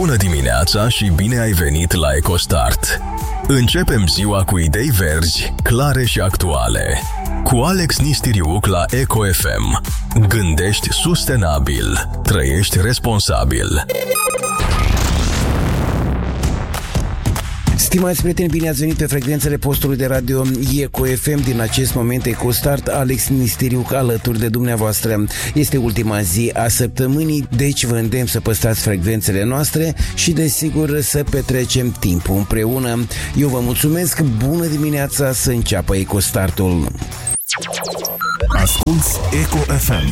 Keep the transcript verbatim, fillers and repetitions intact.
Bună dimineața și bine ai venit la EcoStart. Începem ziua cu idei verzi, clare și actuale. Cu Alex Nistiriuc la Eco F M. Gândești sustenabil. Trăiești responsabil. Stimați prieteni, bine ați venit pe frecvențele postului de radio Eco F M. Din acest moment EcoStart, Alex Nistiriuc alături de dumneavoastră. Este ultima zi a săptămânii, deci vă îndemn să păstrați frecvențele noastre și desigur să petrecem timpul împreună. Eu vă mulțumesc, bună dimineața, să înceapă EcoStartul. Asculți Eco F M.